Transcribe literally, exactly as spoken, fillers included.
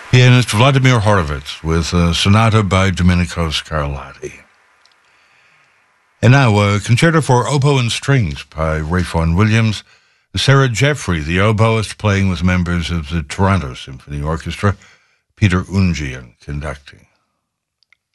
Pianist Vladimir Horowitz with a sonata by Domenico Scarlatti. And now, a concerto for oboe and strings by Ralph Vaughan Williams. Sarah Jeffrey, the oboist, playing with members of the Toronto Symphony Orchestra. Peter Ungian conducting.